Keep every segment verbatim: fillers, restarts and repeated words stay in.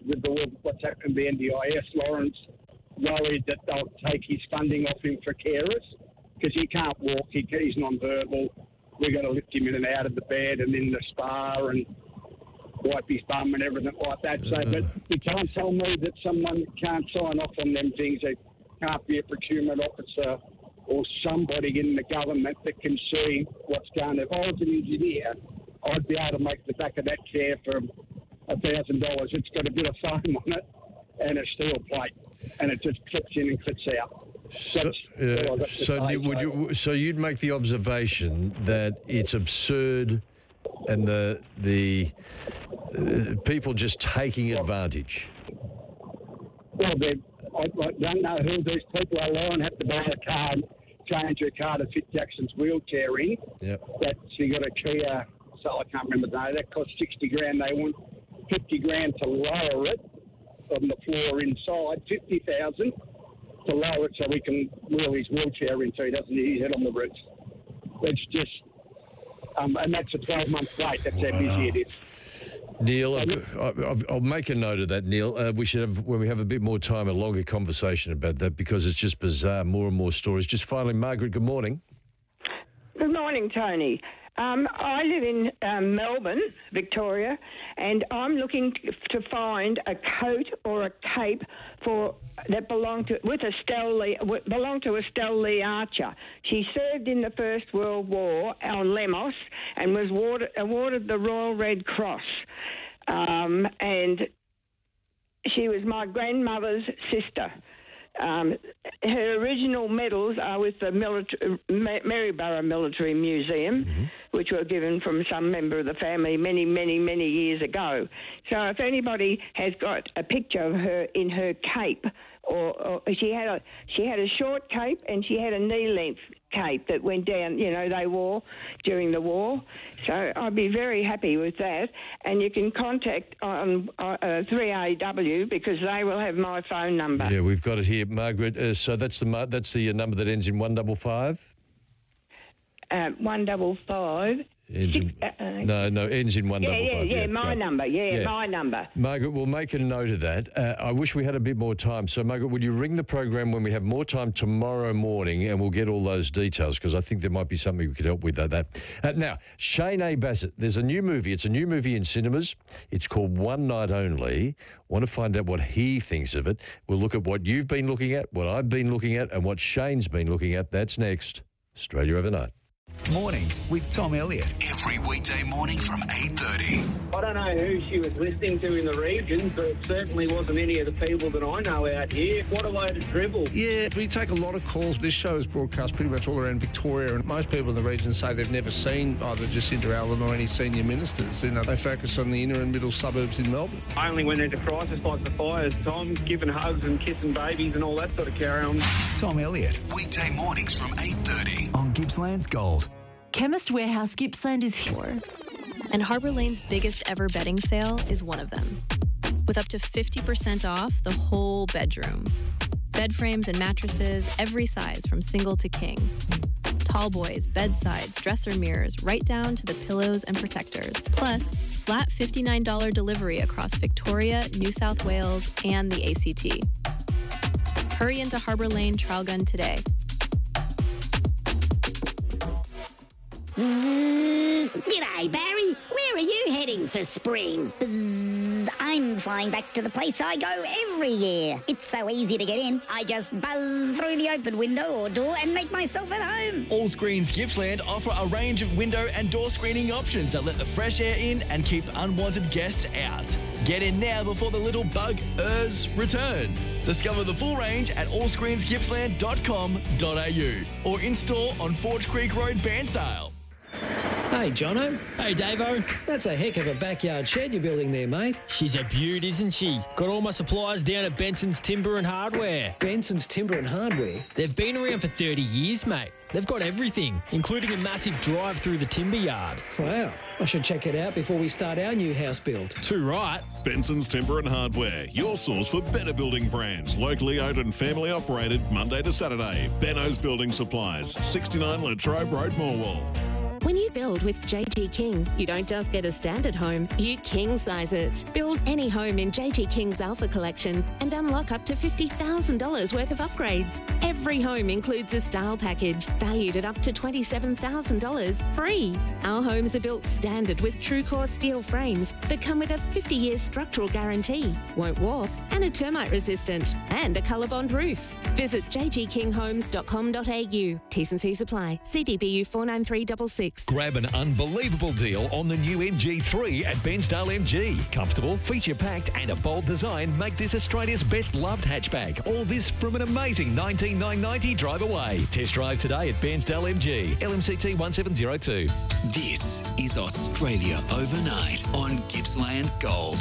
with the what's happened to the N D I S, Lawrence worried that they'll take his funding off him for carers because he can't walk, he, he's non-verbal. We've got to lift him in and out of the bed and in the spa and wipe his bum and everything like that. So, but you can't tell me that someone can't sign off on them things. There can't be a procurement officer or somebody in the government that can see what's going on. If I was an engineer, I'd be able to make the back of that chair for a thousand dollars. It's got a bit of foam on it and a steel plate, and it just clips in and clips out. So, uh, so, say, would you, so you'd make the observation that it's absurd, and the the uh, people just taking advantage. Well, I, I don't know who these people are. Lauren had to buy a car, change her car to fit Jackson's wheelchair in. Yep. That she got a Kia, so I can't remember the name. That cost sixty grand. They want fifty grand to lower it on the floor inside, fifty thousand to lower it so he can wheel his wheelchair in so he doesn't hit his head on the roof. It's just, um, and that's a twelve month wait. That's how busy it is. Neil, I'll, I'll make a note of that, Neil. Uh, we should have, when we have a bit more time, a longer conversation about that because it's just bizarre, more and more stories. Just finally, Margaret, good morning. Good morning, Tony. Um, I live in um, Melbourne, Victoria, and I'm looking to, to find a coat or a cape for that belonged to with Estelle Lee, belonged to Estelle Lee Archer. She served in the First World War on Lemos and was awarded, awarded the Royal Red Cross. Um, and she was my grandmother's sister. Um, her original medals are with the military, Maryborough Military Museum, mm-hmm. which were given from some member of the family many, many, many years ago. So if anybody has got a picture of her in her cape, or, or she had a she had a short cape and she had a knee-length cape that went down, you know, they wore during the war. So I'd be very happy with that. And you can contact on uh, three A W because they will have my phone number. Yeah, we've got it here, Margaret. Uh, so that's the that's the number that ends in one double five. Uh, one double five. Ends in, uh, no, no, ends in one yeah, double yeah, five. Yeah, yeah, my great. number. Yeah, yeah, my number. Margaret, we'll make a note of that. Uh, I wish we had a bit more time. So, Margaret, would you ring the program when we have more time tomorrow morning, and we'll get all those details because I think there might be something we could help with. Uh, that uh, now, Shane A. Bassett. There's a new movie. It's a new movie in cinemas. It's called One Night Only. Want to find out what he thinks of it? We'll look at what you've been looking at, what I've been looking at, and what Shane's been looking at. That's next. Australia Overnight. Mornings with Tom Elliott. Every weekday morning from eight thirty. I don't know who she was listening to in the region, but it certainly wasn't any of the people that I know out here. What a load of dribble. Yeah, we take a lot of calls. This show is broadcast pretty much all around Victoria, and most people in the region say they've never seen either Jacinta Allen or any senior ministers. You know, they focus on the inner and middle suburbs in Melbourne. I only went into crisis like the fires, Tom, giving hugs and kissing babies and all that sort of carry on. Tom Elliott. Weekday mornings from eight thirty. On Gippsland's Gold. Chemist Warehouse Gippsland is here. And Harbour Lane's biggest ever bedding sale is one of them. With up to fifty percent off the whole bedroom. Bed frames and mattresses, every size from single to king. Tall boys, bedsides, dresser mirrors, right down to the pillows and protectors. Plus, flat fifty-nine dollars delivery across Victoria, New South Wales, and the A C T. Hurry into Harbour Lane Traralgon today. G'day, Barry. Where are you heading for spring? Bzz, I'm flying back to the place I go every year. It's so easy to get in. I just buzz through the open window or door and make myself at home. All Screens Gippsland offer a range of window and door screening options that let the fresh air in and keep unwanted guests out. Get in now before the little bug-ers return. Discover the full range at all screens gippsland dot com dot a u or in-store on Forge Creek Road, Bairnsdale. Hey, Jono. Hey, Davo. That's a heck of a backyard shed you're building there, mate. She's a beaut, isn't she? Got all my supplies down at Benson's Timber and Hardware. Benson's Timber and Hardware? They've been around for thirty years, mate. They've got everything, including a massive drive through the timber yard. Wow. I should check it out before we start our new house build. Too right. Benson's Timber and Hardware, your source for better building brands. Locally owned and family operated Monday to Saturday. Benno's Building Supplies, sixty-nine Latrobe Road, Morwell. When you build with J G King, you don't just get a standard home, you king-size it. Build any home in J G King's Alpha Collection and unlock up to fifty thousand dollars worth of upgrades. Every home includes a style package valued at up to twenty-seven thousand dollars free. Our homes are built standard with TrueCore steel frames that come with a fifty-year structural guarantee, won't warp, and are termite resistant, and a ColourBond roof. Visit j g king homes dot com dot a u. T's and C's apply. C D B U four nine three six six. Grab an unbelievable deal on the new M G three at Bensdale M G. Comfortable, feature-packed and a bold design make this Australia's best loved hatchback. All this from an amazing nineteen thousand nine hundred ninety drive away. Test drive today at Bensdale M G. L M C T one seven zero two. This is Australia Overnight on Gippsland's Gold.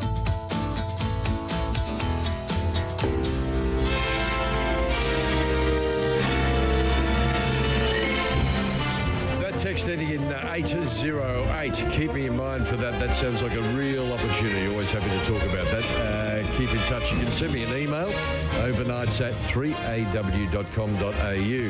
Text ending in uh, eight oh eight. Keep me in mind for that. That sounds like a real opportunity. Always happy to talk about that. Uh, keep in touch. You can send me an email, overnights at three a w dot com dot a u.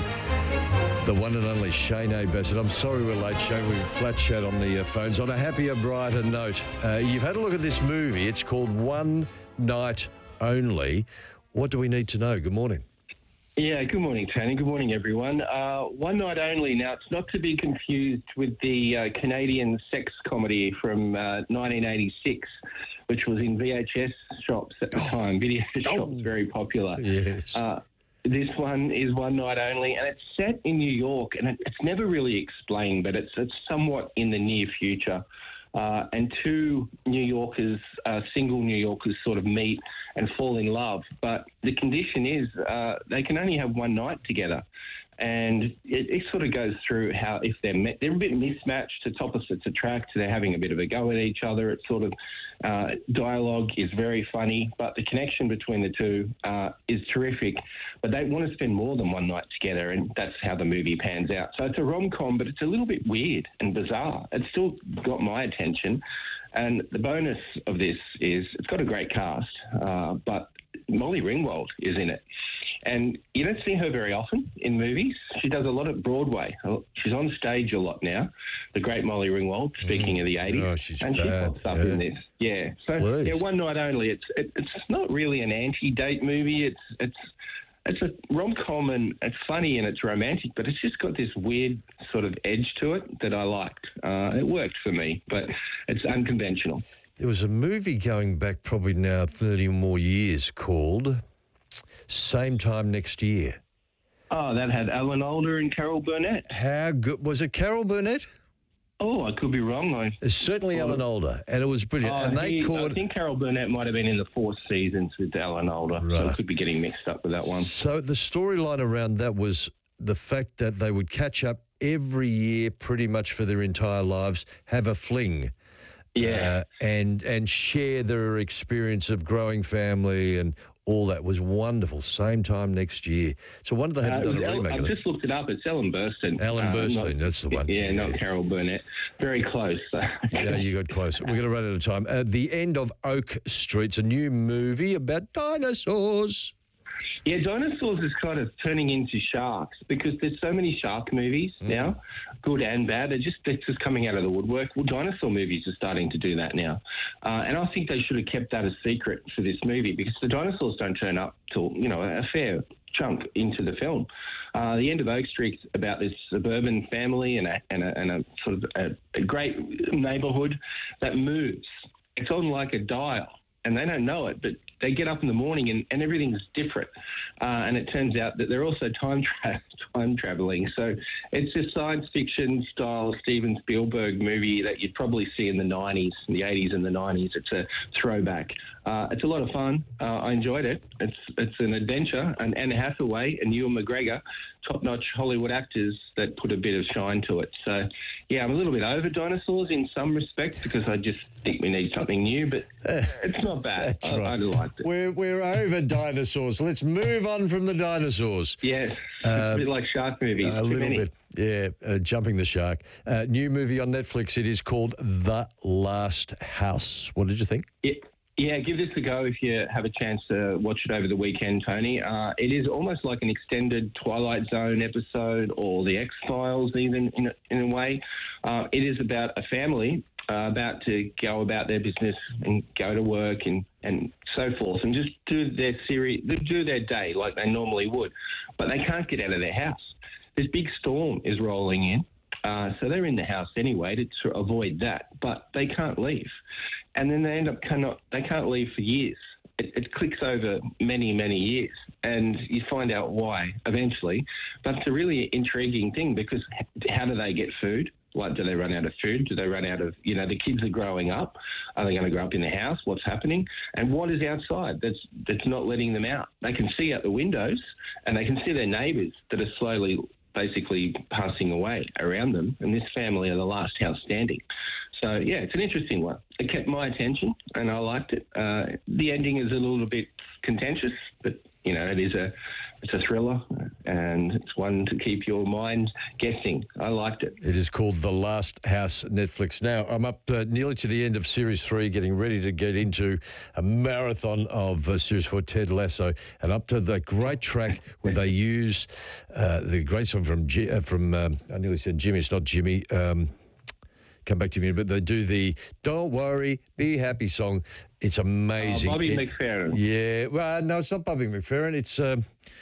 The one and only Shane A. Bassett. I'm sorry we're late, Shane. We've flat chat on the uh, phones. On a happier, brighter note, uh, you've had a look at this movie. It's called One Night Only. What do we need to know? Good morning. Yeah, good morning, Tony. Good morning, everyone. Uh, One Night Only. Now, it's not to be confused with the uh, Canadian sex comedy from uh, nineteen eighty-six, which was in V H S shops at the time. Video shops, very popular. Yes. Uh, this one is One Night Only, and it's set in New York, and it, it's never really explained, but it's, it's somewhat in the near future. Uh, and two New Yorkers, uh, single New Yorkers, sort of meet and fall in love. But the condition is uh, they can only have one night together. And it, it sort of goes through how if they're met, they're a bit mismatched, it's opposites attract, they're having a bit of a go at each other. It's sort of uh, dialogue is very funny, but the connection between the two uh, is terrific. But they want to spend more than one night together, and that's how the movie pans out. So it's a rom-com, but it's a little bit weird and bizarre. It's still got my attention. And the bonus of this is it's got a great cast, uh, but Molly Ringwald is in it. And you don't see her very often in movies. She does a lot at Broadway. She's on stage a lot now. The great Molly Ringwald, speaking mm. of the eighties. Oh, she's and fab. she pops up yeah. in this. Yeah. So, Please. yeah, One Night Only. It's it, it's not really an anti-date movie. It's it's it's a rom-com, and it's funny and it's romantic, but it's just got this weird sort of edge to it that I liked. Uh, it worked for me, but it's unconventional. There was a movie going back probably now thirty or more years called Same Time Next Year. Oh, that had Alan Alda and Carol Burnett. How good was it? Carol Burnett? Oh, I could be wrong. I it's certainly Alan Alda, and it was brilliant. Oh, and they he, called. I think Carol Burnett might have been in the four seasons with Alan Alda, Right. so I could be getting mixed up with that one. So the storyline around that was the fact that they would catch up every year, pretty much for their entire lives, have a fling. Yeah. Uh, and and share their experience of growing family and all that was wonderful. Same time next year. So I wonder they haven't Uh, done a El- remake I've of it. just looked it up. It's Ellen Burstyn. Ellen Uh, Burstyn, not- that's the one. Yeah, not Carol Burnett. Very close. Yeah, you got close. We're going to run out of time. Uh, the End of Oak Street's a new movie about dinosaurs. Yeah, dinosaurs is kind of turning into sharks because there's so many shark movies Mm. now, good and bad. They're just they're just coming out of the woodwork. Well, dinosaur movies are starting to do that now, uh, and I think they should have kept that a secret for this movie because the dinosaurs don't turn up till you know a fair chunk into the film. Uh, the End of Oak Street's about this suburban family and a, and a, and a sort of a, a great neighbourhood that moves. It's on like a dial, and they don't know it, but they get up in the morning and, and everything's different. Uh, and it turns out that they're also time tra- time traveling. So it's a science fiction style Steven Spielberg movie that you'd probably see in the nineties, in the eighties and the nineties. It's a throwback. Uh, it's a lot of fun. Uh, I enjoyed it. It's it's an adventure. And Anne Hathaway and Ewan McGregor, top-notch Hollywood actors that put a bit of shine to it. So, yeah, I'm a little bit over dinosaurs in some respects because I just think we need something new, but it's not bad. I, I liked it. We're, we're over dinosaurs. Let's move on from the dinosaurs. Yeah, Uh, a bit like shark movies. A Too little many. bit, yeah. Uh, Jumping the Shark. Uh, new movie on Netflix. It is called The Last House. What did you think? Yeah, Yeah, give this a go if you have a chance to watch it over the weekend, Tony. Uh, it is almost like an extended Twilight Zone episode or the X-Files even in a, in a way. Uh, it is about a family uh, about to go about their business and go to work and, and so forth and just do their series, do their day like they normally would. But they can't get out of their house. This big storm is rolling in. Uh, so they're in the house anyway to, to avoid that, but they can't leave. And then they end up cannot, they can't leave for years. It, it clicks over many, many years, and you find out why eventually. But it's a really intriguing thing because how do they get food? Like, do they run out of food? Do they run out of, you know, the kids are growing up. Are they going to grow up in the house? What's happening? And what is outside that's that's not letting them out? They can see out the windows, and they can see their neighbours that are slowly basically passing away around them, and this family are the last house standing. So, yeah, it's an interesting one. It kept my attention, and I liked it. Uh, the ending is a little bit contentious, but, you know, it is a it's a thriller, and it's one to keep your mind guessing. I liked it. It is called The Last House, Netflix. Now, I'm up uh, nearly to the end of Series three, getting ready to get into a marathon of uh, Series four, Ted Lasso, and up to the great track where they use uh, the great song from, G- uh, from um, I nearly said Jimmy, it's not Jimmy, um, come back to me, but they do the Don't Worry, Be Happy song. It's amazing. Oh, Bobby it, McFerrin. Yeah, well, no, it's not Bobby McFerrin. It's... Um,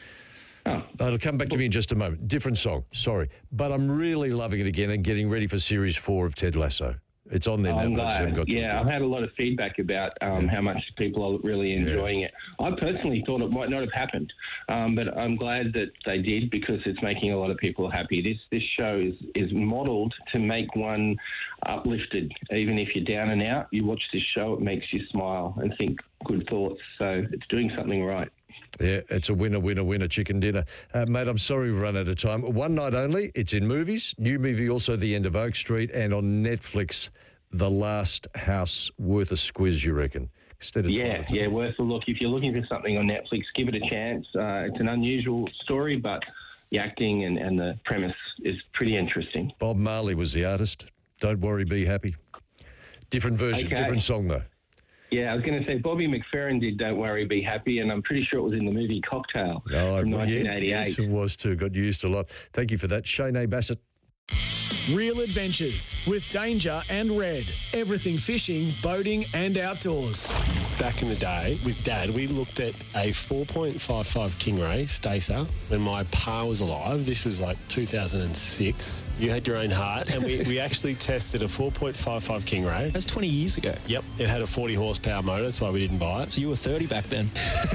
Oh. It'll come back to me in just a moment. Different song, sorry. But I'm really loving it again and getting ready for Series four of Ted Lasso. It's on there now. I'm glad. Yeah, I've had a lot of feedback about um, yeah. how much people are really enjoying yeah. it. I personally thought it might not have happened, um, but I'm glad that they did because it's making a lot of people happy. This this show is, is modelled to make one uplifted. Even if you're down and out, you watch this show, it makes you smile and think good thoughts. So it's doing something right. Yeah, it's a winner, winner, winner chicken dinner. Uh, mate, I'm sorry we've run out of time. One night only. It's in movies. New movie also, The End of Oak Street. And on Netflix, The Last House. Worth a squiz, you reckon? Instead of yeah, yeah, worth a look. If you're looking for something on Netflix, give it a chance. Uh, it's an unusual story, but the acting and, and the premise is pretty interesting. Bob Marley was the artist. Don't worry, be happy. Different version, okay. different song, though. Yeah, I was going to say Bobby McFerrin did Don't Worry, Be Happy, and I'm pretty sure it was in the movie Cocktail oh, from well, nineteen eighty-eight. Yes, it was too. Got used a lot. Thank you for that. Shane Bassett. Real adventures with Danger and Red. Everything fishing, boating and outdoors. Back in the day with Dad, we looked at a four point five five Stingray Stacer when my pa was alive. This was like two thousand six. You had your own heart, and we, we actually tested a four point five five Stingray. That's twenty years ago. Yep. It had a forty horsepower motor. That's why we didn't buy it. So you were thirty back then.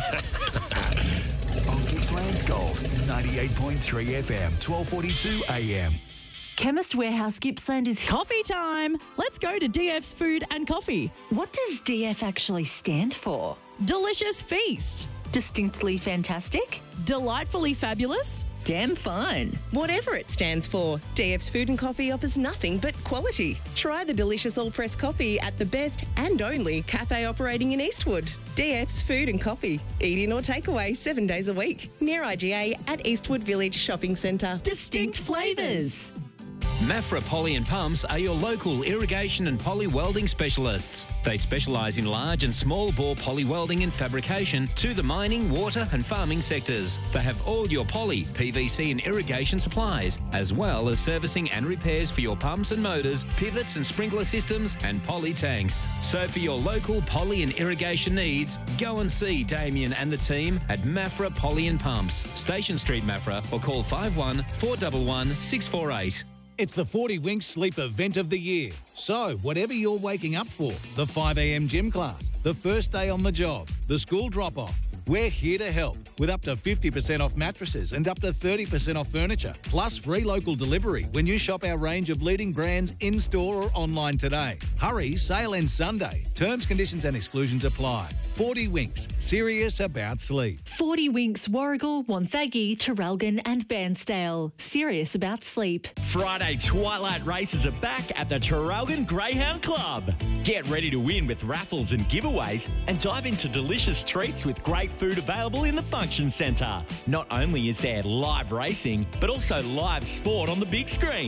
On Gippsland's Gold, ninety-eight point three F M, twelve forty-two A M. Chemist Warehouse Gippsland is coffee time. Let's go to D F's Food and Coffee. What does D F actually stand for? Delicious Feast. Distinctly fantastic? Delightfully fabulous? Damn fine. Whatever it stands for, D F's Food and Coffee offers nothing but quality. Try the delicious all-press coffee at the best and only cafe operating in Eastwood. D F's Food and Coffee. Eat in or take away seven days a week. Near I G A at Eastwood Village Shopping Centre. Distinct flavours. Mafra Poly and Pumps are your local irrigation and poly welding specialists. They specialise in large and small bore poly welding and fabrication to the mining, water and farming sectors. They have all your poly, P V C and irrigation supplies, as well as servicing and repairs for your pumps and motors, pivots and sprinkler systems and poly tanks. So for your local poly and irrigation needs, go and see Damien and the team at Mafra Poly and Pumps, Station Street, Mafra, or call five one four one one six four eight. It's the forty Winks Sleep event of the year. So, whatever you're waking up for, the five a m gym class, the first day on the job, the school drop-off, we're here to help with up to fifty percent off mattresses and up to thirty percent off furniture, plus free local delivery when you shop our range of leading brands in-store or online today. Hurry, sale ends Sunday. Terms, conditions and exclusions apply. forty Winks, serious about sleep. forty Winks, Warragul, Wonthaggi, Traralgon and Bairnsdale. Serious about sleep. Friday Twilight races are back at the Traralgon Greyhound Club. Get ready to win with raffles and giveaways and dive into delicious treats with great food available in the function centre. Not only is there live racing, but also live sport on the big screens.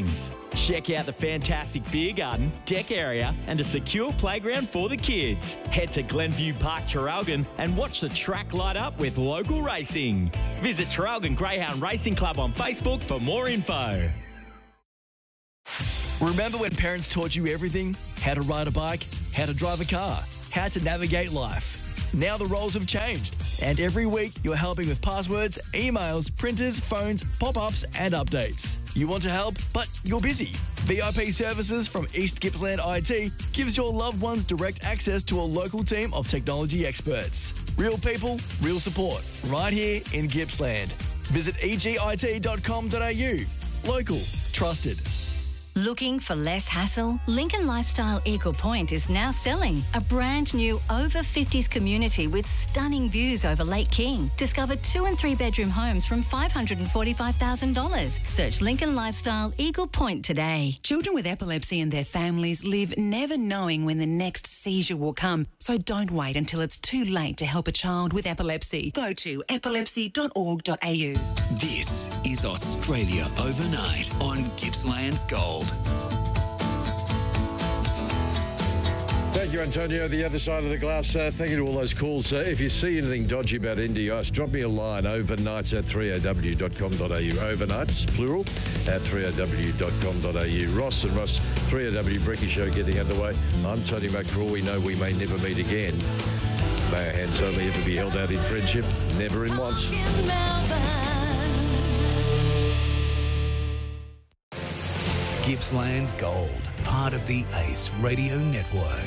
Check out the fantastic beer garden, deck area and a secure playground for the kids. Head to Glenview Park, Traralgon and watch the track light up with local racing. Visit Traralgon Greyhound Racing Club on Facebook for more info. Remember when parents taught you everything? How to ride a bike, how to drive a car, how to navigate life. Now the roles have changed, and every week you're helping with passwords, emails, printers, phones, pop-ups and updates. You want to help, but you're busy. V I P Services from East Gippsland I T gives your loved ones direct access to a local team of technology experts. Real people, real support, right here in Gippsland. Visit e g i t dot com dot a u. Local, trusted. Looking for less hassle? Lincoln Lifestyle Eagle Point is now selling a brand new over fifties community with stunning views over Lake King. Discover two and three bedroom homes from five hundred forty-five thousand dollars. Search Lincoln Lifestyle Eagle Point today. Children with epilepsy and their families live never knowing when the next seizure will come. So don't wait until it's too late to help a child with epilepsy. Go to epilepsy dot org dot a u. This is Australia Overnight on Gippsland's Gold. Thank you, Antonio. The other side of the glass. Uh, thank you to all those calls. Uh, if you see anything dodgy about N D I S, drop me a line. Overnights at three a w dot com dot a u. Overnights, plural, at three a w dot com dot a u. Ross and Ross, three a w Bricky Show getting underway. I'm Tony McCraw. We know we may never meet again. May our hands only ever be held out in friendship, never in once. Gippsland's Gold, part of the Ace Radio Network.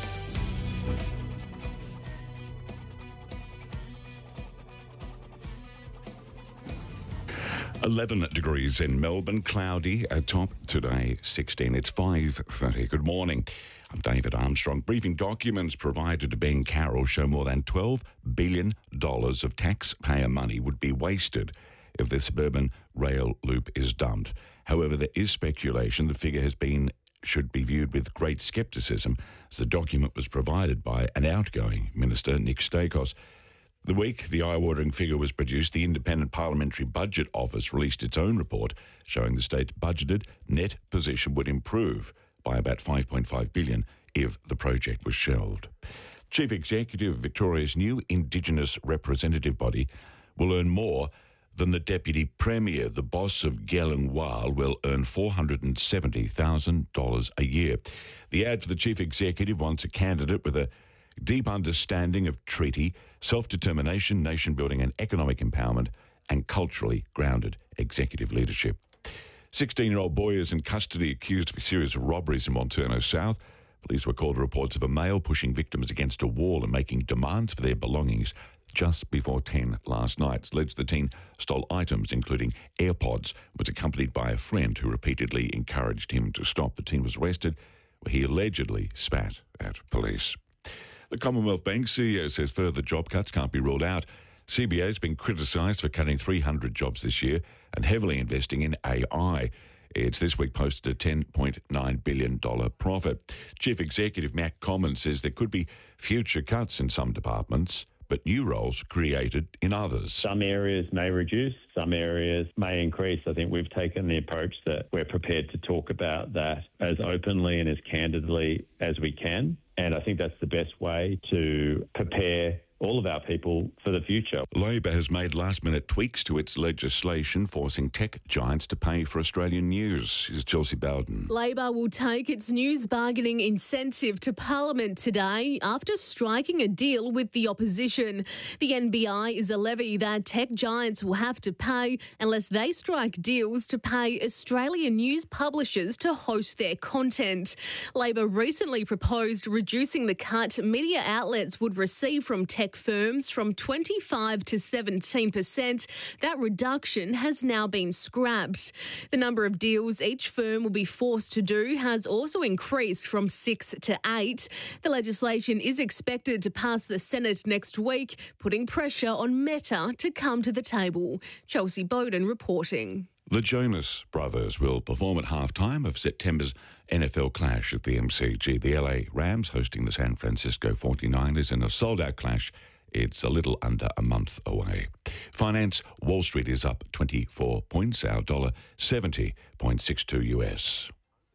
eleven degrees in Melbourne, cloudy, a top today sixteen. It's five thirty. Good morning. I'm David Armstrong. Briefing documents provided to Ben Carroll show more than twelve billion dollars of taxpayer money would be wasted if the suburban rail loop is dumped. However, there is speculation the figure has been should be viewed with great scepticism, as the document was provided by an outgoing Minister, Nick Stakos. The week the eye-watering figure was produced, the Independent Parliamentary Budget Office released its own report showing the state's budgeted net position would improve by about five point five billion dollars if the project was shelved. Chief Executive of Victoria's new Indigenous representative body will earn more than the Deputy Premier. The boss of Gelingwal will earn four hundred seventy thousand dollars a year. The ad for the Chief Executive wants a candidate with a deep understanding of treaty, self-determination, nation-building and economic empowerment, and culturally grounded executive leadership. sixteen-year-old boy is in custody accused of a series of robberies in Montana South. Police were called to reports of a male pushing victims against a wall and making demands for their belongings just before ten last night. It's alleged the teen stole items, including AirPods, was accompanied by a friend who repeatedly encouraged him to stop. The teen was arrested where he allegedly spat at police. The Commonwealth Bank C E O says further job cuts can't be ruled out. C B A has been criticised for cutting three hundred jobs this year and heavily investing in A I. It's this week posted a ten point nine billion dollars profit. Chief Executive Matt Commons says there could be future cuts in some departments, but new roles created in others. Some areas may reduce, some areas may increase. I think we've taken the approach that we're prepared to talk about that as openly and as candidly as we can. And I think that's the best way to prepare all of our people for the future. Labor has made last-minute tweaks to its legislation, forcing tech giants to pay for Australian news. Here's Chelsea Bowden. Labor will take its news bargaining incentive to Parliament today after striking a deal with the opposition. The N B I is a levy that tech giants will have to pay unless they strike deals to pay Australian news publishers to host their content. Labor recently proposed reducing the cut media outlets would receive from tech firms from twenty-five to seventeen percent. That reduction has now been scrapped. The number of deals each firm will be forced to do has also increased from six to eight. The legislation is expected to pass the Senate next week, putting pressure on Meta to come to the table. Chelsea Bowden reporting. The Jonas Brothers will perform at halftime of September's N F L clash at the M C G. The L A Rams hosting the San Francisco forty-niners in a sold-out clash. It's a little under a month away. Finance, Wall Street is up twenty-four points, our dollar seventy point six two U S.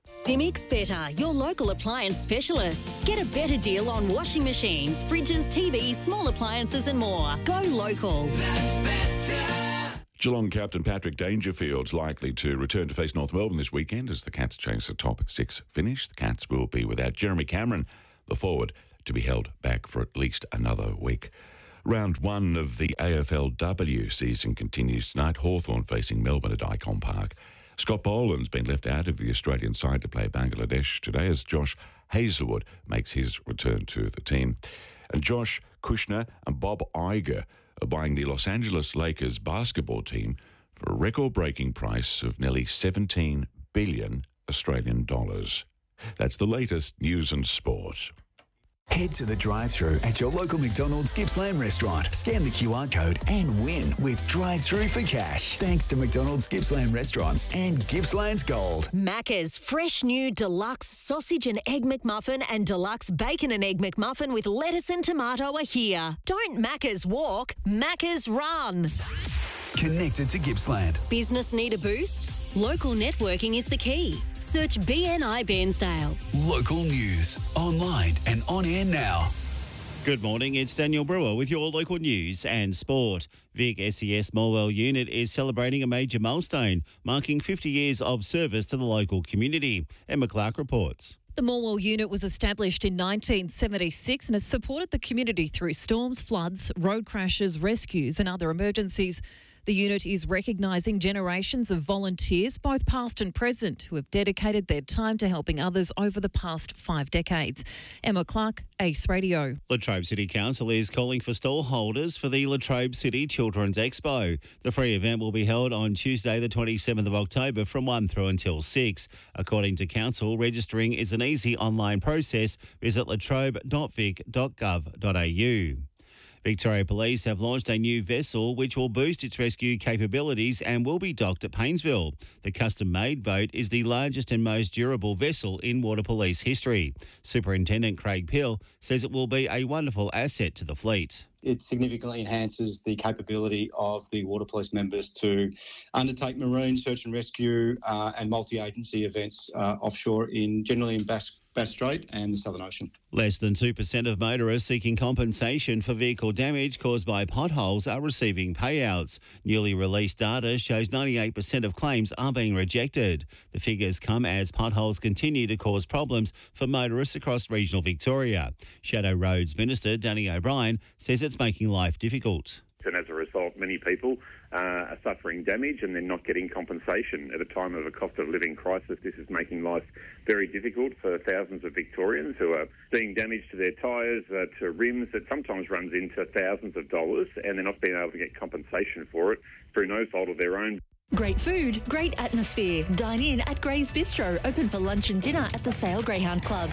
Simix Better, your local appliance specialists. Get a better deal on washing machines, fridges, T Vs, small appliances and more. Go local. That's better. Geelong captain Patrick Dangerfield's likely to return to face North Melbourne this weekend as the Cats chase the top six finish. The Cats will be without Jeremy Cameron, the forward, to be held back for at least another week. Round one of the A F L W season continues tonight. Hawthorn facing Melbourne at Icon Park. Scott Boland's been left out of the Australian side to play Bangladesh today as Josh Hazlewood makes his return to the team. And Josh Kushner and Bob Iger are buying the Los Angeles Lakers basketball team for a record-breaking price of nearly seventeen billion Australian dollars. That's the latest news and sport. Head to the drive-thru at your local McDonald's Gippsland restaurant. Scan the Q R code and win with drive-thru for cash. Thanks to McDonald's Gippsland restaurants and Gippsland's Gold. Macca's fresh new deluxe sausage and egg McMuffin and deluxe bacon and egg McMuffin with lettuce and tomato are here. Don't Macca's walk, Macca's run. Connected to Gippsland. Business need a boost? Local networking is the key. Search B N I Bairnsdale. Local news, online and on air now. Good morning, it's Daniel Brewer with your local news and sport. Vic S E S Morwell unit is celebrating a major milestone, marking fifty years of service to the local community. Emma Clark reports. The Morwell unit was established in nineteen seventy-six and has supported the community through storms, floods, road crashes, rescues and other emergencies. The unit is recognising generations of volunteers, both past and present, who have dedicated their time to helping others over the past five decades. Emma Clark, Ace Radio. Latrobe City Council is calling for stall holders for the Latrobe City Children's Expo. The free event will be held on Tuesday the twenty-seventh of October from one through until six. According to Council, registering is an easy online process. Visit latrobe dot vic dot gov dot a u. Victoria Police have launched a new vessel which will boost its rescue capabilities and will be docked at Paynesville. The custom-made boat is the largest and most durable vessel in Water Police history. Superintendent Craig Pill says it will be a wonderful asset to the fleet. It significantly enhances the capability of the Water Police members to undertake marine search and rescue uh, and multi-agency events uh, offshore in generally in Bass, Bass Strait and the Southern Ocean. Less than two percent of motorists seeking compensation for vehicle damage caused by potholes are receiving payouts. Newly released data shows ninety-eight percent of claims are being rejected. The figures come as potholes continue to cause problems for motorists across regional Victoria. Shadow Roads Minister Danny O'Brien says it's making life difficult. And as a result, many people uh, are suffering damage and they're not getting compensation. At a time of a cost of living crisis, this is making life very difficult for thousands of Victorians who are seeing damage to their tyres, uh, to rims that sometimes runs into thousands of dollars, and they're not being able to get compensation for it through no fault of their own. Great food, great atmosphere. Dine in at Gray's Bistro, open for lunch and dinner at the Sale Greyhound Club.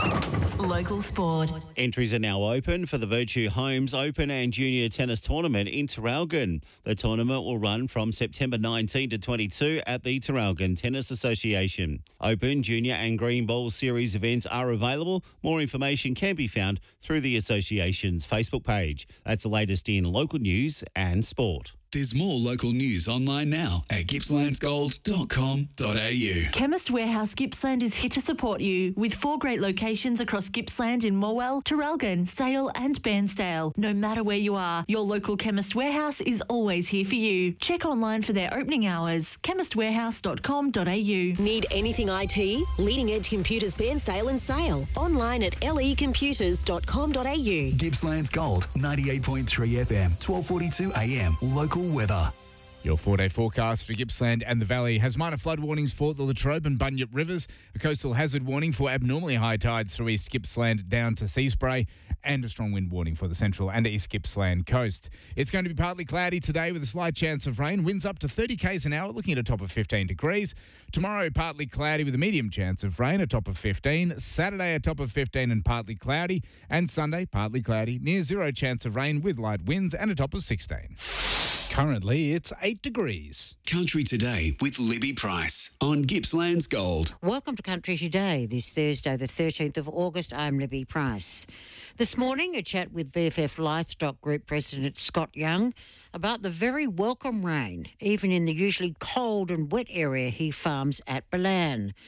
Local sport. Entries are now open for the Virtue Homes Open and Junior Tennis Tournament in Traralgon. The tournament will run from September nineteenth to twenty-second at the Traralgon Tennis Association. Open, Junior and Green Ball Series events are available. More information can be found through the association's Facebook page. That's the latest in local news and sport. There's more local news online now at gippslands gold dot com dot a u. Chemist Warehouse Gippsland is here to support you with four great locations across Gippsland in Morwell, Traralgon, Sale and Bairnsdale. No matter where you are, your local Chemist Warehouse is always here for you. Check online for their opening hours, chemist warehouse dot com dot a u. Need anything I T? Leading Edge Computers Bairnsdale and Sale. Online at l e computers dot com dot a u. Gippsland's Gold, ninety-eight point three F M, twelve forty-two A M. Local weather. Your four-day forecast for Gippsland and the Valley has minor flood warnings for the Latrobe and Bunyip rivers, a coastal hazard warning for abnormally high tides through East Gippsland down to Seaspray, and a strong wind warning for the central and East Gippsland coast. It's going to be partly cloudy today with a slight chance of rain. Winds up to thirty k's an hour, looking at a top of fifteen degrees. Tomorrow, partly cloudy with a medium chance of rain, a top of fifteen. Saturday, a top of fifteen and partly cloudy. And Sunday, partly cloudy, near zero chance of rain with light winds and a top of sixteen. Currently, it's eight degrees. Country Today with Libby Price on Gippsland's Gold. Welcome to Country Today, this Thursday, the thirteenth of August. I'm Libby Price. This morning, a chat with V F F Livestock Group President Scott Young about the very welcome rain, even in the usually cold and wet area he farms at Balan.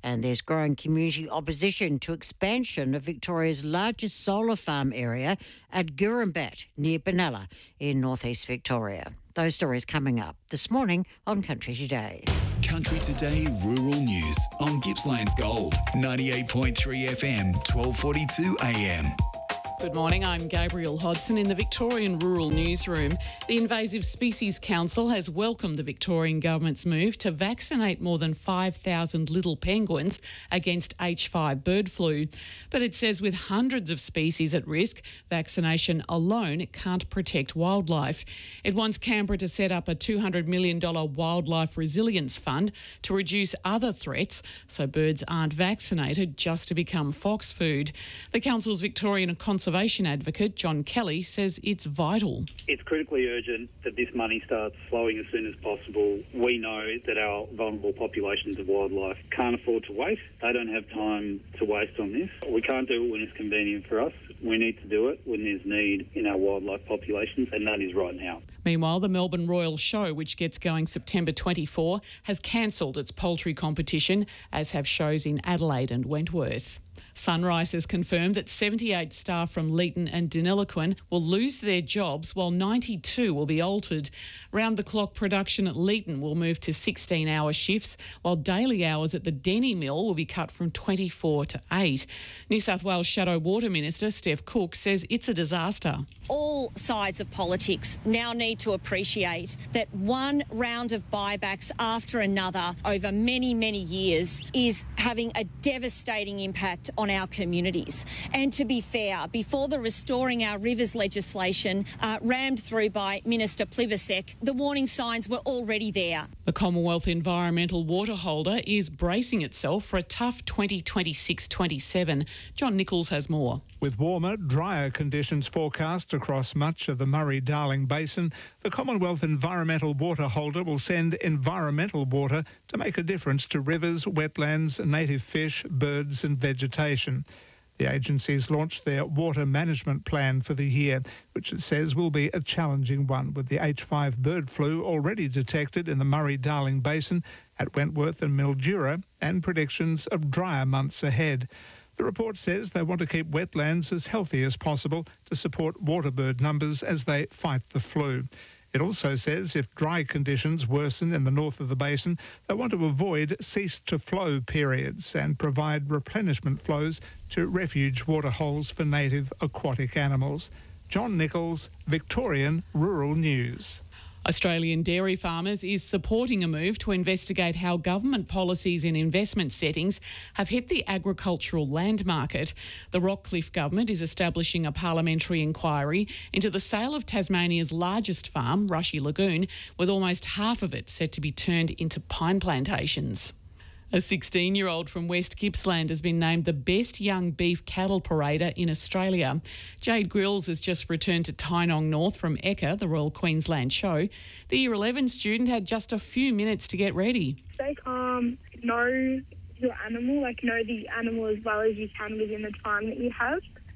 And there's growing community opposition to expansion of Victoria's largest solar farm area at Gurumbat near Benalla in northeast Victoria. Those stories coming up this morning on Country Today. Country Today Rural News on Gippsland's Gold, ninety-eight point three F M, twelve forty-two A M. Good morning, I'm Gabrielle Hodson in the Victorian Rural Newsroom. The Invasive Species Council has welcomed the Victorian Government's move to vaccinate more than five thousand little penguins against H five bird flu. But it says with hundreds of species at risk, vaccination alone can't protect wildlife. It wants Canberra to set up a two hundred million dollars wildlife resilience fund to reduce other threats so birds aren't vaccinated just to become fox food. The Council's Victorian Conservation Conservation advocate John Kelly says it's vital. It's critically urgent that this money starts flowing as soon as possible. We know that our vulnerable populations of wildlife can't afford to wait. They don't have time to waste on this. We can't do it when it's convenient for us. We need to do it when there's need in our wildlife populations, and that is right now. Meanwhile, the Melbourne Royal Show, which gets going September twenty-fourth, has cancelled its poultry competition, as have shows in Adelaide and Wentworth. Sunrise has confirmed that seventy-eight staff from Leeton and Deniliquin will lose their jobs while ninety-two will be altered. Round-the-clock production at Leeton will move to sixteen-hour shifts, while daily hours at the Denny Mill will be cut from twenty-four to eight. New South Wales Shadow Water Minister Steph Cook says it's a disaster. All sides of politics now need to appreciate that one round of buybacks after another over many, many years is having a devastating impact on our communities. And to be fair, before the Restoring Our Rivers legislation uh, rammed through by Minister Plibersek, the warning signs were already there. The Commonwealth Environmental Water Holder is bracing itself for a tough twenty twenty-six twenty-seven. John Nichols has more. With warmer, drier conditions forecast across much of the Murray-Darling Basin, the Commonwealth Environmental Water Holder will send environmental water to make a difference to rivers, wetlands, native fish, birds and vegetation. The agency's launched their water management plan for the year, which it says will be a challenging one, with the H five bird flu already detected in the Murray-Darling Basin at Wentworth and Mildura, and predictions of drier months ahead. The report says they want to keep wetlands as healthy as possible to support waterbird numbers as they fight the flu. It also says if dry conditions worsen in the north of the basin, they want to avoid cease-to-flow periods and provide replenishment flows to refuge waterholes for native aquatic animals. John Nichols, Victorian Rural News. Australian Dairy Farmers is supporting a move to investigate how government policies and investment settings have hit the agricultural land market. The Rockcliffe government is establishing a parliamentary inquiry into the sale of Tasmania's largest farm, Rushy Lagoon, with almost half of it set to be turned into pine plantations. A sixteen-year-old from West Gippsland has been named the best young beef cattle parader in Australia. Jade Grills has just returned to Tynong North from Ekka, the Royal Queensland Show. The Year eleven student had just a few minutes to get ready. Stay calm, know your animal, like know the animal as well as you can within the time that you have.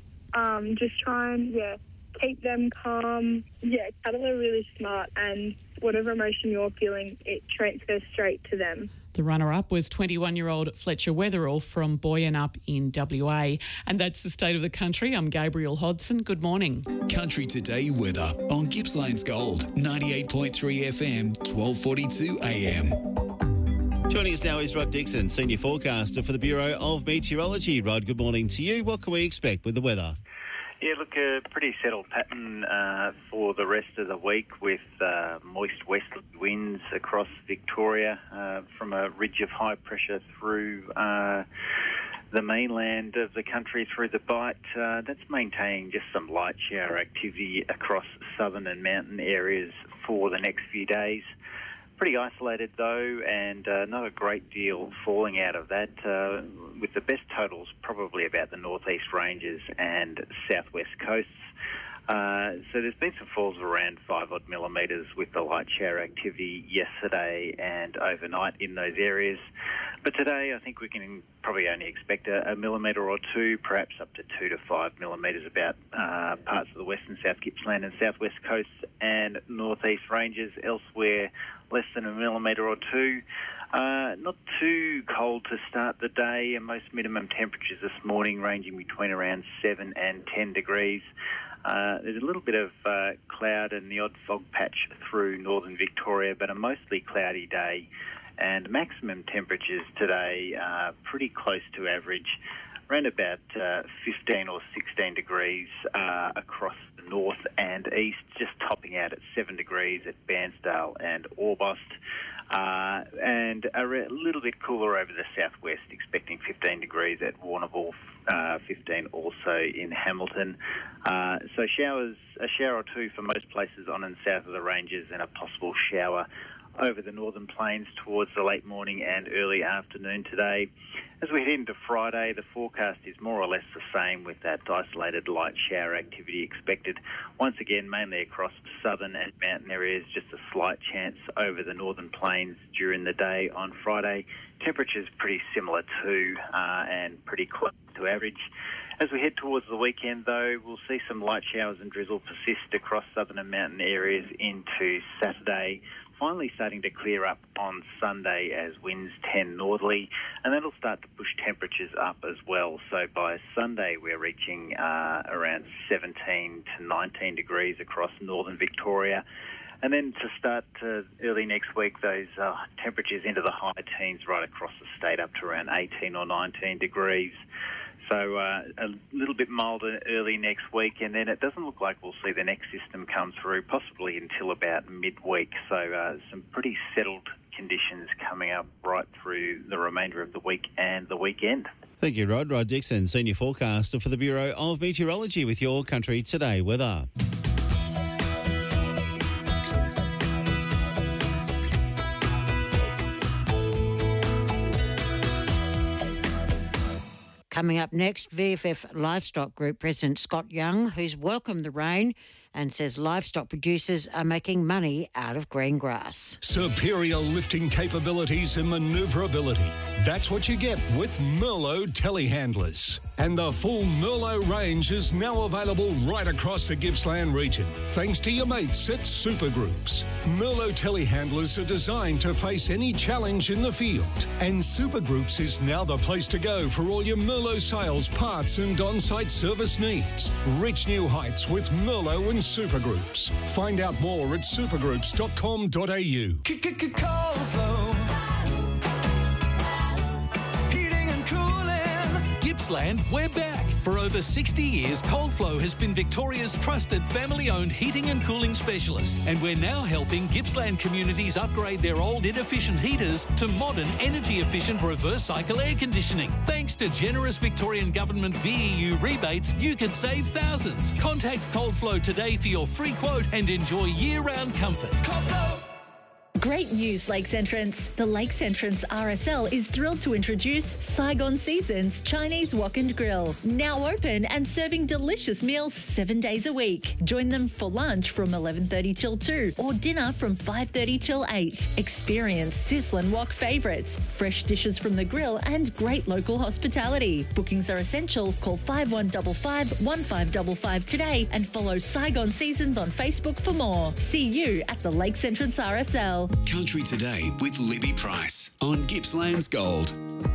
Um, just try and, yeah, keep them calm. Yeah, cattle are really smart, and whatever emotion you're feeling, it transfers straight to them. The runner-up was twenty-one-year-old Fletcher Wetherall from Boyanup in W A. And that's the state of the country. I'm Gabrielle Hodson. Good morning. Country Today weather on Gippsland's Gold, ninety-eight point three F M, twelve forty-two A M. Joining us now is Rod Dixon, Senior Forecaster for the Bureau of Meteorology. Rod, good morning to you. What can we expect with the weather? Yeah, look, a pretty settled pattern uh, for the rest of the week with uh, moist westerly winds across Victoria uh, from a ridge of high pressure through uh, the mainland of the country through the Bight. Uh, that's maintaining just some light shower activity across southern and mountain areas for the next few days. Pretty isolated though, and uh, not a great deal falling out of that, uh, with the best totals probably about the northeast ranges and southwest coasts. Uh, so there's been some falls of around five odd millimetres with the light shower activity yesterday and overnight in those areas. But today I think we can probably only expect a, a millimetre or two, perhaps up to two to five millimetres about uh, parts of the western South Gippsland and southwest coasts and northeast ranges. Elsewhere, less than a millimetre or two. Uh, not too cold to start the day, and most minimum temperatures this morning ranging between around seven and ten degrees. Uh, there's a little bit of uh, cloud and the odd fog patch through northern Victoria, but a mostly cloudy day. And maximum temperatures today are pretty close to average, around about uh, fifteen or sixteen degrees uh, across the north and east, just topping out at seven degrees at Bairnsdale and Orbost. Uh, and a re- little bit cooler over the southwest, expecting fifteen degrees at Warrnambool, uh, fifteen also in Hamilton. Uh, so showers, a shower or two for most places on and south of the ranges, and a possible shower over the northern plains towards the late morning and early afternoon today. As we head into Friday, the forecast is more or less the same, with that isolated light shower activity expected once again mainly across southern and mountain areas, just a slight chance over the northern plains during the day on Friday. Temperatures pretty similar to uh, and pretty close to average. As we head towards the weekend, though, we'll see some light showers and drizzle persist across southern and mountain areas into Saturday, finally starting to clear up on Sunday as winds tend northerly, and that'll start to push temperatures up as well. So by Sunday, we're reaching uh, around seventeen to nineteen degrees across northern Victoria. And then to start uh, early next week, those uh, temperatures into the high teens right across the state, up to around eighteen or nineteen degrees. So uh, a little bit milder early next week, and then it doesn't look like we'll see the next system come through, possibly until about midweek. So uh, some pretty settled conditions coming up right through the remainder of the week and the weekend. Thank you, Rod. Rod Dixon, Senior Forecaster for the Bureau of Meteorology, with your Country Today weather. Coming up next, V F F Livestock Group President Scott Young, who's welcomed the rain and says livestock producers are making money out of green grass. Superior lifting capabilities and manoeuvrability. That's what you get with Merlot telehandlers. And the full Merlot range is now available right across the Gippsland region, thanks to your mates at Super Groups. Merlot telehandlers are designed to face any challenge in the field. And Super Groups is now the place to go for all your Merlot sales, parts and on-site service needs. Reach new heights with Merlot and Super Groups. Find out more at supergroups dot com dot a u. Gippsland, we're back. For over sixty years, Coldflow has been Victoria's trusted family-owned heating and cooling specialist, and we're now helping Gippsland communities upgrade their old inefficient heaters to modern energy-efficient reverse cycle air conditioning. Thanks to generous Victorian Government V E U rebates, you could save thousands. Contact Coldflow today for your free quote and enjoy year-round comfort. Coldflow! Great news, Lakes Entrance. The Lakes Entrance R S L is thrilled to introduce Saigon Seasons Chinese Wok and Grill. Now open and serving delicious meals seven days a week. Join them for lunch from eleven thirty till two or dinner from five thirty till eight. Experience sizzling wok favourites, fresh dishes from the grill and great local hospitality. Bookings are essential. Call five one five five, one five five five today and follow Saigon Seasons on Facebook for more. See you at the Lakes Entrance R S L. Country Today with Libby Price on Gippsland's Gold.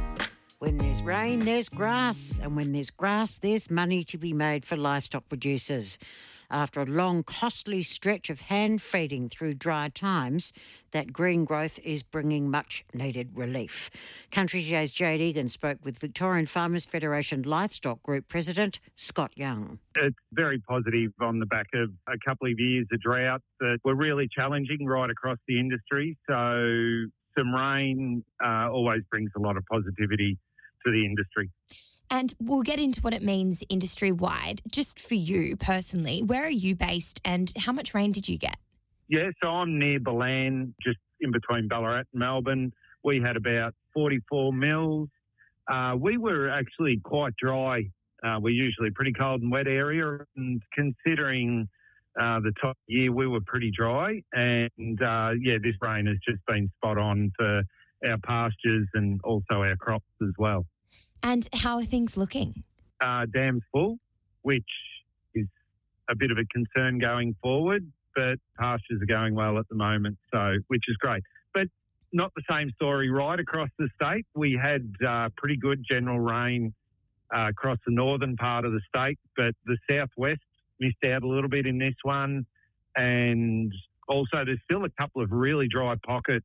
When there's rain, there's grass. And when there's grass, there's money to be made for livestock producers. After a long, costly stretch of hand feeding through dry times, that green growth is bringing much-needed relief. Country Today's Jade Egan spoke with Victorian Farmers Federation Livestock Group President Scott Young. It's very positive on the back of a couple of years of drought that were really challenging right across the industry. So some rain uh, always brings a lot of positivity to the industry. And we'll get into what it means industry-wide. Just for you personally, where are you based and how much rain did you get? Yeah, so I'm near Balan, just in between Ballarat and Melbourne. We had about forty-four mils. Uh, we were actually quite dry. Uh, we're usually a pretty cold and wet area, and considering uh, the top year, we were pretty dry. And, uh, yeah, this rain has just been spot on for our pastures and also our crops as well. And how are things looking? Uh, dam's full, which is a bit of a concern going forward, but pastures are going well at the moment, so which is great. But not the same story right across the state. We had uh, pretty good general rain uh, across the northern part of the state, but the southwest missed out a little bit in this one. And also there's still a couple of really dry pockets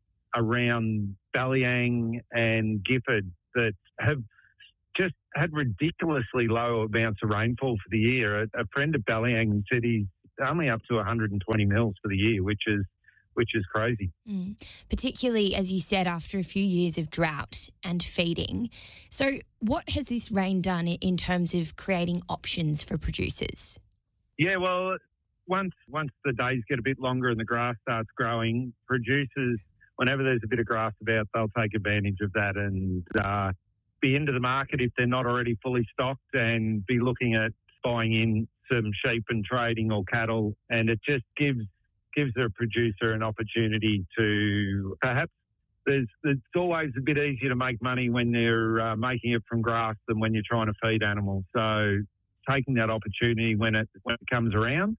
around Ballyang and Gifford that have just had ridiculously low amounts of rainfall for the year. A, a friend of Ballyang said he's only up to one hundred twenty mils for the year, which is which is crazy. Mm. Particularly, as you said, after a few years of drought and feeding. So what has this rain done in terms of creating options for producers? Yeah, well, once once the days get a bit longer and the grass starts growing, producers, whenever there's a bit of grass about, they'll take advantage of that and uh, be into the market if they're not already fully stocked, and be looking at buying in some sheep and trading or cattle. And it just gives gives the producer an opportunity to perhaps, there's, it's always a bit easier to make money when they're uh, making it from grass than when you're trying to feed animals. So taking that opportunity when it when it comes around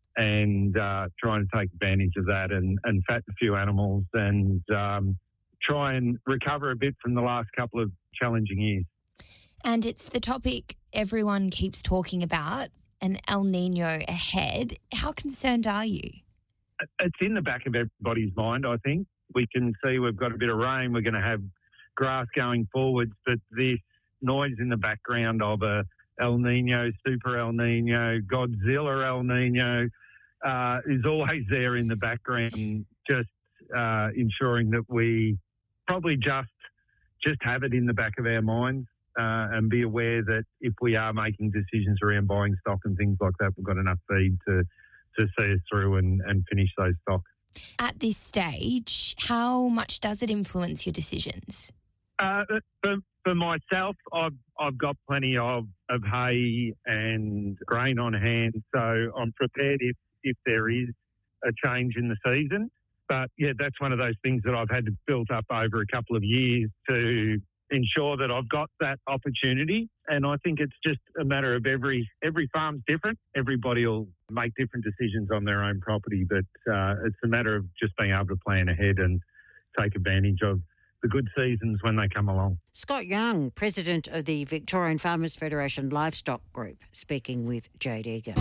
and uh, trying to take advantage of that and, and fatten a few animals and um, try and recover a bit from the last couple of challenging years. And it's the topic everyone keeps talking about, an El Nino ahead. How concerned are you? It's in the back of everybody's mind, I think. We can see we've got a bit of rain, we're going to have grass going forwards, but this noise in the background of a El Nino, Super El Nino, Godzilla El Nino uh, is always there in the background, just uh, ensuring that we probably just just have it in the back of our minds uh, and be aware that if we are making decisions around buying stock and things like that, we've got enough feed to to see us through and, and finish those stocks. At this stage, how much does it influence your decisions? Uh, for, for myself, I've I've got plenty of, of hay and grain on hand, so I'm prepared if, if there is a change in the season. But, yeah, that's one of those things that I've had to build up over a couple of years to ensure that I've got that opportunity. And I think it's just a matter of every every farm's different. Everybody will make different decisions on their own property, but uh, it's a matter of just being able to plan ahead and take advantage of the good seasons when they come along. Scott Young, President of the Victorian Farmers Federation Livestock Group, speaking with Jade Egan.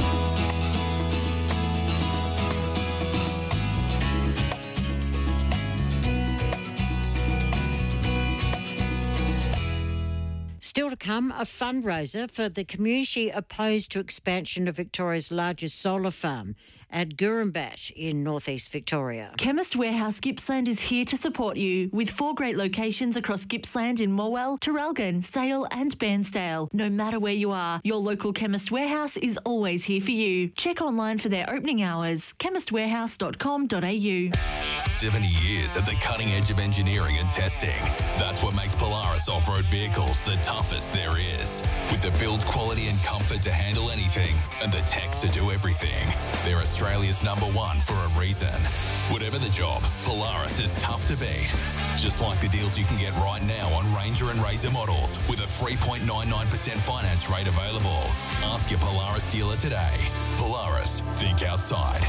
Still to come, a fundraiser for the community opposed to expansion of Victoria's largest solar farm at Gurumbat in northeast Victoria. Chemist Warehouse Gippsland is here to support you with four great locations across Gippsland in Morwell, Traralgon, Sale and Bairnsdale. No matter where you are, your local Chemist Warehouse is always here for you. Check online for their opening hours, chemist warehouse dot com dot a u. seventy years at the cutting edge of engineering and testing. That's what makes Polaris off-road vehicles the toughest there is. With the build quality and comfort to handle anything and the tech to do everything. They're Australia's number one for a reason. Whatever the job, Polaris is tough to beat. Just like the deals you can get right now on Ranger and Razor models with a three point nine nine percent finance rate available. Ask your Polaris dealer today. Polaris, think outside.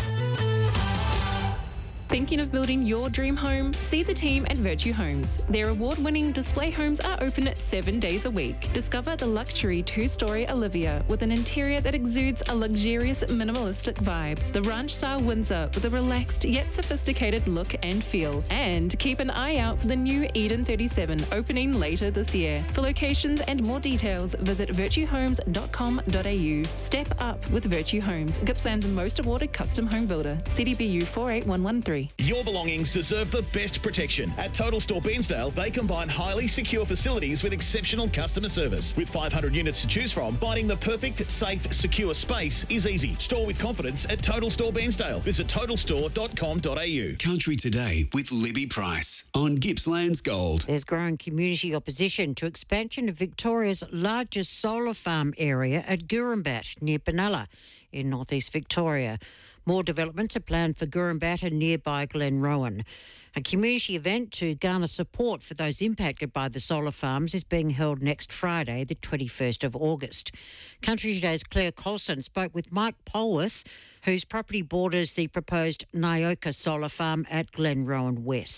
Thinking of building your dream home? See the team at Virtue Homes. Their award-winning display homes are open seven days a week. Discover the luxury two-storey Olivia with an interior that exudes a luxurious minimalistic vibe. The ranch-style Windsor with a relaxed yet sophisticated look and feel. And keep an eye out for the new Eden thirty-seven opening later this year. For locations and more details, visit virtue homes dot com dot a u. Step up with Virtue Homes, Gippsland's most awarded custom home builder. C D B U four eight one one three. Your belongings deserve the best protection. At Total Store Bairnsdale, they combine highly secure facilities with exceptional customer service. With five hundred units to choose from, finding the perfect, safe, secure space is easy. Store with confidence at Total Store Bairnsdale. Visit total store dot com dot a u. Country Today with Libby Price on Gippsland's Gold. There's growing community opposition to expansion of Victoria's largest solar farm area at Gurumbat near Benalla in northeast Victoria. More developments are planned for Gurumbat and nearby Glenrowan. A community event to garner support for those impacted by the solar farms is being held next Friday, the twenty-first of August. Country Today's Claire Colson spoke with Mike Polworth, whose property borders the proposed Nyoka solar farm at Glenrowan West.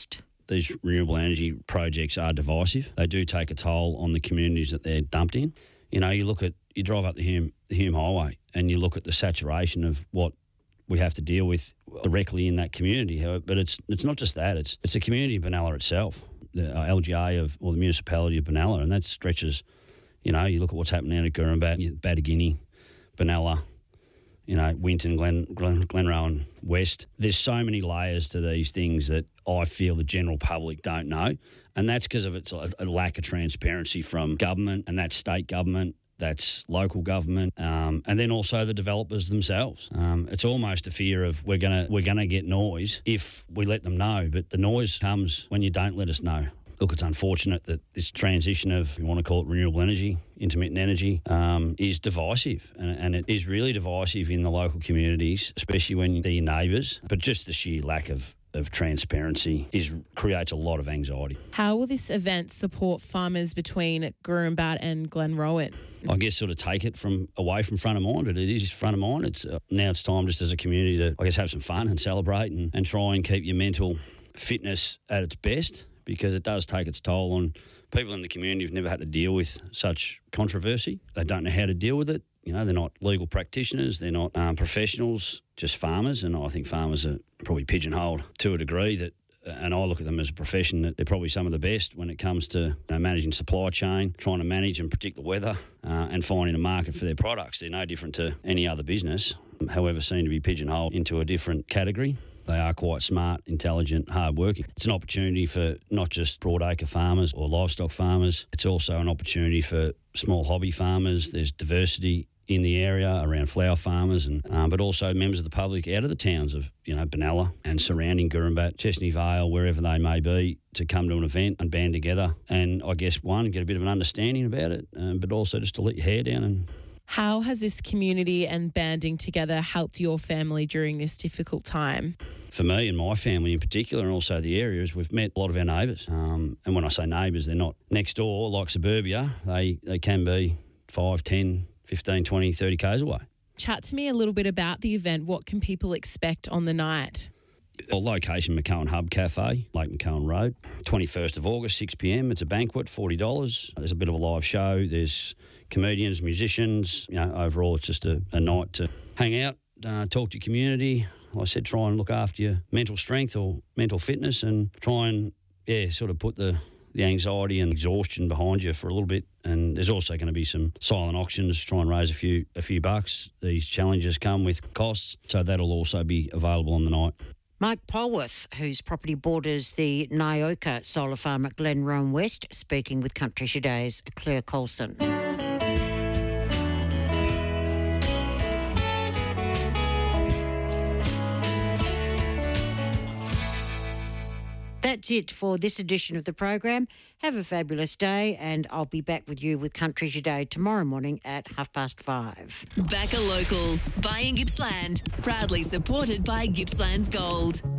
these renewable energy projects are divisive. They do take a toll on the communities that they're dumped in. You know, you look at, you drive up the Hume, the Hume Highway and you look at the saturation of what we have to deal with directly in that community. But it's it's not just that, it's it's the community of Benalla itself, the L G A of, or the municipality of Benalla, and that stretches, you know, you look at what's happening out at Gurumbat, Badaginnie, Benalla, you know, Winton, Glen, Glen, Glenrowan West. There's so many layers to these things that I feel the general public don't know, and that's because of its a, a lack of transparency from government, and that's state government, that's local government, um, and then also the developers themselves. Um, it's almost a fear of we're gonna we're gonna get noise if we let them know, but the noise comes when you don't let us know. Look, it's unfortunate that this transition of, if you want to call it renewable energy, intermittent energy, um, is divisive. And, and it is really divisive in the local communities, especially when they're your neighbours. But just the sheer lack of, of transparency is creates a lot of anxiety. How will this event support farmers between Gurumbat and Glenrowan? I guess sort of take it from away from front of mind, but it is front of mind. It's uh, now it's time just as a community to, I guess, have some fun and celebrate and, and try and keep your mental fitness at its best, because it does take its toll on people in the community who've never had to deal with such controversy. They don't know how to deal with it. You know, they're not legal practitioners, they're not um, professionals, just farmers. And I think farmers are probably pigeonholed to a degree that, and I look at them as a profession, that they're probably some of the best when it comes to, you know, managing supply chain, trying to manage and predict the weather, uh, and finding a market for their products. They're no different to any other business, however, seem to be pigeonholed into a different category. They are quite smart, intelligent, hard-working. It's an opportunity for not just broadacre farmers or livestock farmers. It's also an opportunity for small hobby farmers. There's diversity in the area around flower farmers, and um, but also members of the public out of the towns of, you know, Benalla and surrounding Gurumbat, Chesney Vale, wherever they may be, to come to an event and band together. And I guess, one, get a bit of an understanding about it, um, but also just to let your hair down. And how has this community and banding together helped your family during this difficult time? For me and my family in particular, and also the areas, we've met a lot of our neighbours. Um, and when I say neighbours, they're not next door like suburbia. They, they can be five, ten, fifteen, twenty, thirty kays away. Chat to me a little bit about the event. What can people expect on the night? Well, location, McCowan Hub Cafe, Lake McCowan Road. twenty-first of August, six p m. It's a banquet, forty dollars. There's a bit of a live show. There's comedians, musicians. You know, overall, it's just a, a night to hang out, uh, talk to your community. Like I said, try and look after your mental strength or mental fitness, and try and, yeah, sort of put the, the anxiety and exhaustion behind you for a little bit. And there's also going to be some silent auctions, try and raise a few a few bucks. These challenges come with costs, so that'll also be available on the night. Mike Polworth, whose property borders the Nyoka solar farm at Glenrowan West, speaking with Country Today's Claire Colson. That's it for this edition of the program. Have a fabulous day, and I'll be back with you with Country Today tomorrow morning at half past five. Back a local, buying Gippsland, proudly supported by Gippsland's Gold.